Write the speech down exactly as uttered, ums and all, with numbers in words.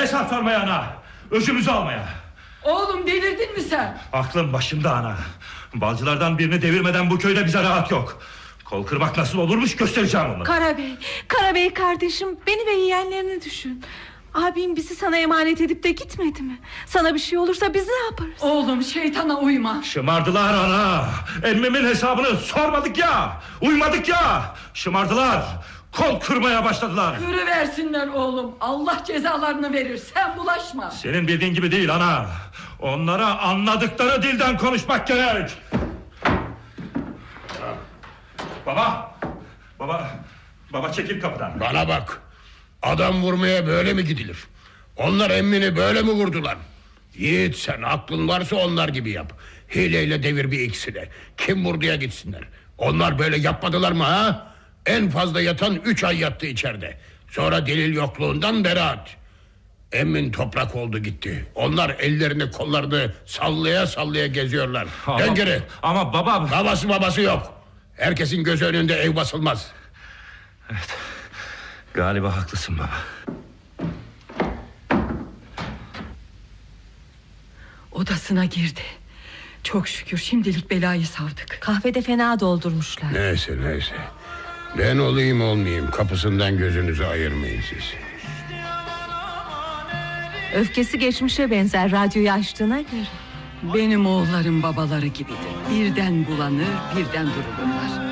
hesap sormaya ana. Öcümüzü almaya. Oğlum delirdin mi sen? Aklım başımda ana. Balcılardan birini devirmeden bu köyde bize rahat yok. Kol kırmak nasıl olurmuş göstereceğim onu. Karabey, Karabey kardeşim, beni ve yeğenlerini düşün. Abim bizi sana emanet edip de gitmedi mi? Sana bir şey olursa biz ne yaparız? Oğlum şeytana uyma. Şımardılar ana. Emmimin hesabını sormadık ya. Uymadık ya. Şımardılar. Kol kırmaya başladılar. Kırıversinler oğlum. Allah cezalarını verir, sen bulaşma. Senin bildiğin gibi değil ana. Onlara anladıkları dilden konuşmak gerek. Baba. Baba. Baba çekil kapıdan. Bana bak. Adam vurmaya böyle mi gidilir? Onlar emmini böyle mi vurdular? Yiğit, sen aklın varsa onlar gibi yap. Hileyle devir bir ikisini. Kim vurduya gitsinler. Onlar böyle yapmadılar mı ha? En fazla yatan üç ay yattı içeride. Sonra delil yokluğundan beraat. Emmin toprak oldu gitti. Onlar ellerini kollarını sallaya sallaya geziyorlar. Ama, Dön geri. Ama baba... Babası babası yok. Herkesin gözü önünde ev basılmaz. Evet. Galiba haklısın baba. Odasına girdi. Çok şükür şimdilik belayı savdık. Kahvede fena doldurmuşlar. Neyse neyse. Ben olayım olmayayım, kapısından gözünüzü ayırmayın siz. Öfkesi geçmişe benzer radyoyu açtığına göre. Benim oğullarım babaları gibidir. Birden bulanır, birden durulurlar.